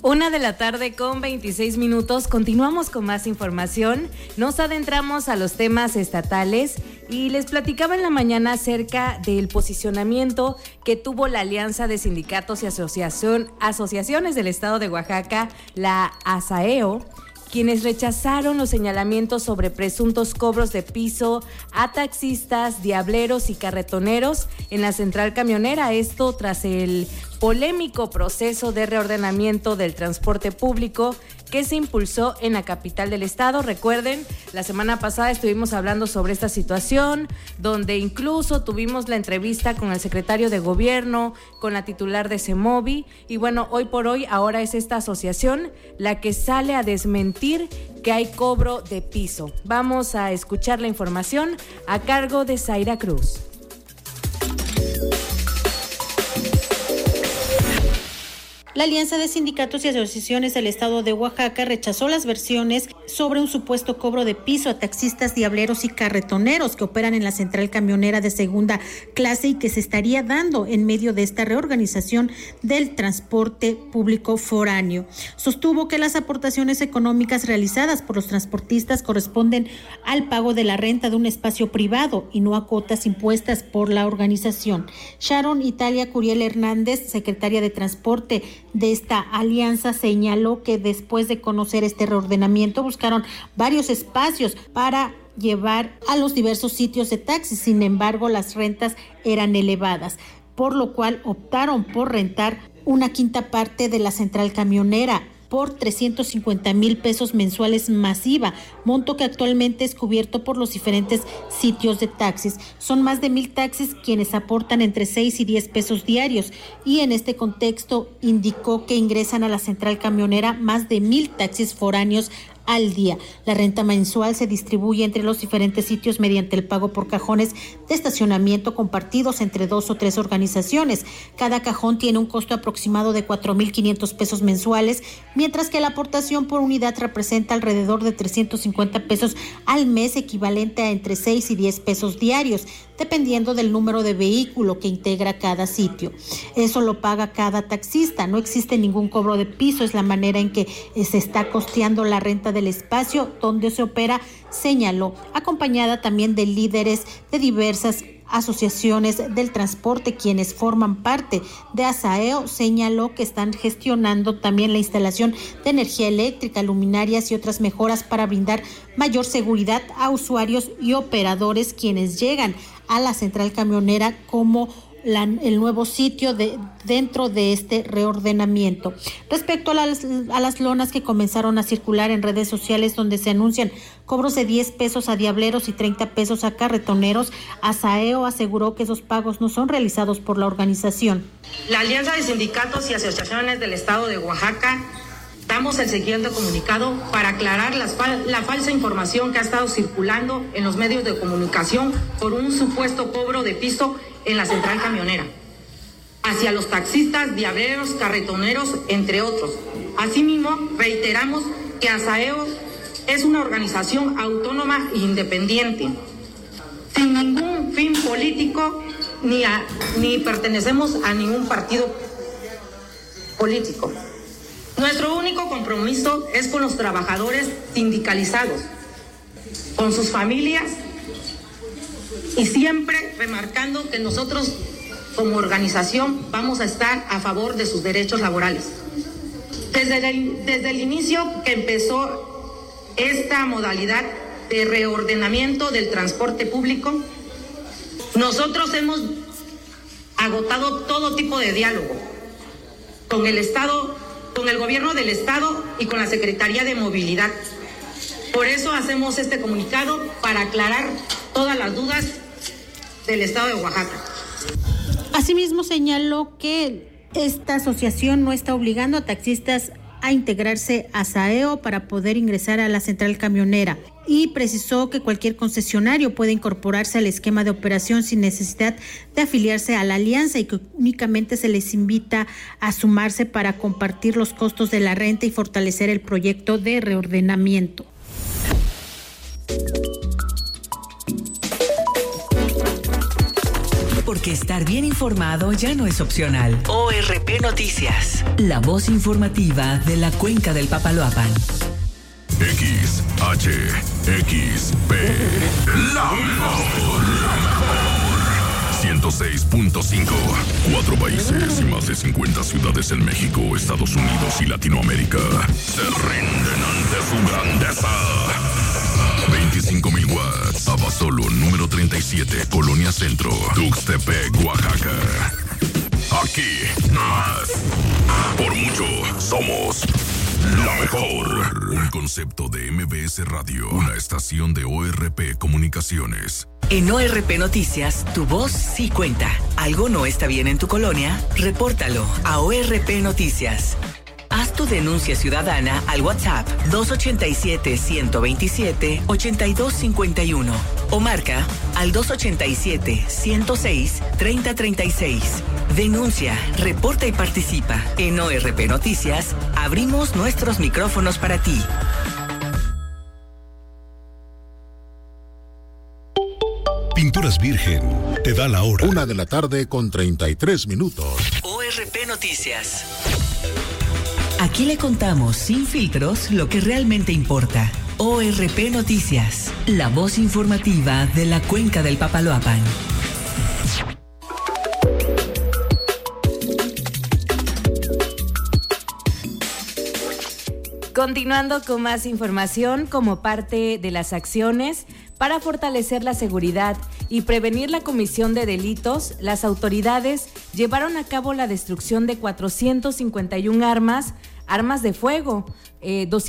1:26 p.m. Continuamos con más información. Nos adentramos a los temas estatales y les platicaba en la mañana acerca del posicionamiento que tuvo la Alianza de Sindicatos y Asociaciones del Estado de Oaxaca, la ASAEO, quienes rechazaron los señalamientos sobre presuntos cobros de piso a taxistas, diableros y carretoneros en la central camionera. Esto tras el polémico proceso de reordenamiento del transporte público que se impulsó en la capital del estado. Recuerden, la semana pasada estuvimos hablando sobre esta situación, donde incluso tuvimos la entrevista con el secretario de gobierno, con la titular de CEMOVI, y bueno, hoy por hoy ahora es esta asociación la que sale a desmentir que hay cobro de piso. Vamos a escuchar la información a cargo de Zaira Cruz. La Alianza de Sindicatos y Asociaciones del Estado de Oaxaca rechazó las versiones sobre un supuesto cobro de piso a taxistas, diableros y carretoneros que operan en la central camionera de segunda clase y que se estaría dando en medio de esta reorganización del transporte público foráneo. Sostuvo que las aportaciones económicas realizadas por los transportistas corresponden al pago de la renta de un espacio privado y no a cuotas impuestas por la organización. Sharon Italia Curiel Hernández, secretaria de Transporte de esta alianza, señaló que después de conocer este reordenamiento buscaron varios espacios para llevar a los diversos sitios de taxis. Sin embargo, las rentas eran elevadas, por lo cual optaron por rentar una quinta parte de la central camionera por 350,000 pesos mensuales masiva, monto que actualmente es cubierto por los diferentes sitios de taxis. Son más de 1,000 taxis quienes aportan entre 6 y 10 pesos diarios, y en este contexto indicó que ingresan a la central camionera más de 1,000 taxis foráneos al día. La renta mensual se distribuye entre los diferentes sitios mediante el pago por cajones de estacionamiento compartidos entre 2 o 3 organizaciones. Cada cajón tiene un costo aproximado de 4,500 pesos mensuales, mientras que la aportación por unidad representa alrededor de 350 pesos al mes, equivalente a entre 6 y 10 pesos diarios, dependiendo del número de vehículo que integra cada sitio. Eso lo paga cada taxista. No existe ningún cobro de piso, es la manera en que se está costeando la renta del espacio donde se opera, señaló, acompañada también de líderes de diversas asociaciones del transporte quienes forman parte de ASAEO. Señaló que están gestionando también la instalación de energía eléctrica, luminarias y otras mejoras para brindar mayor seguridad a usuarios y operadores quienes llegan a la central camionera como el nuevo sitio dentro de este reordenamiento. Respecto a las lonas que comenzaron a circular en redes sociales donde se anuncian cobros de 10 pesos a diableros y 30 pesos a carretoneros, ASAEO aseguró que esos pagos no son realizados por la organización. La Alianza de Sindicatos y Asociaciones del Estado de Oaxaca damos el siguiente comunicado para aclarar la falsa información que ha estado circulando en los medios de comunicación por un supuesto cobro de piso en la central camionera hacia los taxistas, diableros, carretoneros, entre otros. Asimismo, reiteramos que ASAEO es una organización autónoma e independiente, sin ningún fin político ni pertenecemos a ningún partido político. Nuestro único compromiso es con los trabajadores sindicalizados, con sus familias, y siempre remarcando que nosotros como organización vamos a estar a favor de sus derechos laborales. Desde el inicio que empezó esta modalidad de reordenamiento del transporte público, nosotros hemos agotado todo tipo de diálogo con el Estado, con el gobierno del Estado y con la Secretaría de Movilidad. Por eso hacemos este comunicado para aclarar todas las dudas del Estado de Oaxaca. Asimismo, señaló que esta asociación no está obligando a taxistas a integrarse a ASAEO para poder ingresar a la central camionera, y precisó que cualquier concesionario puede incorporarse al esquema de operación sin necesidad de afiliarse a la alianza, y que únicamente se les invita a sumarse para compartir los costos de la renta y fortalecer el proyecto de reordenamiento. Porque porque estar bien informado ya no es opcional. ORP Noticias, la voz informativa de la Cuenca del Papaloapan. XHXP, la mejor. 106.5. 4 países y más de 50 ciudades en México, Estados Unidos y Latinoamérica se rinden ante su grandeza. 25,000 watts. Abasolo, número 37, Colonia Centro, Tuxtepec, Oaxaca. Aquí, más. Por mucho, somos la mejor. Un concepto de MBS Radio, una estación de ORP Comunicaciones. En ORP Noticias, tu voz sí cuenta. ¿Algo no está bien en tu colonia? Repórtalo a ORP Noticias. Haz tu denuncia ciudadana al WhatsApp 287-127-8251 o marca al 287-106-3036. Denuncia, reporta y participa. En ORP Noticias, abrimos nuestros micrófonos para ti. Pinturas Virgen te da la hora. 1:33 p.m. ORP Noticias. Aquí le contamos sin filtros lo que realmente importa. ORP Noticias, la voz informativa de la Cuenca del Papaloapan. Continuando con más información, como parte de las acciones para fortalecer la seguridad y prevenir la comisión de delitos, las autoridades llevaron a cabo la destrucción de 451 armas de fuego,